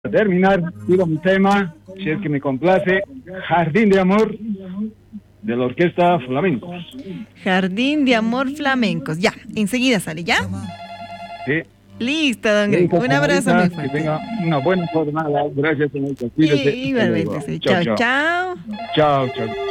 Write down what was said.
terminar, digo mi tema, si es que me complace, Jardín de Amor de la Orquesta Flamencos. Jardín de Amor Flamencos. Ya, enseguida sale, ¿ya? Sí. Listo, don Greg. Un abrazo muy fuerte. Que tenga una buena jornada. Gracias, señorita. Cuídese. Igualmente, sí. Chao, chao. Chao, chao.